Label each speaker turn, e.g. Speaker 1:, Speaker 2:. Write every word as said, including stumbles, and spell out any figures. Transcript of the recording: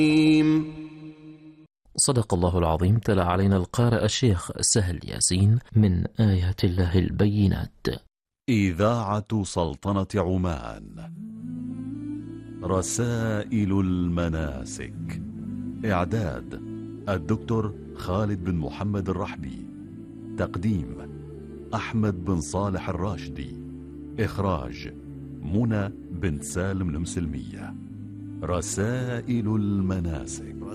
Speaker 1: صدق الله العظيم. تلا علينا القارئ الشيخ سهل ياسين من آيات الله البينات.
Speaker 2: إذاعة سلطنة عمان. رسائل المناسك. إعداد الدكتور خالد بن محمد الرحبي. تقديم أحمد بن صالح الراشدي. إخراج منى بن سالم المسلمية. رسائل المناسك.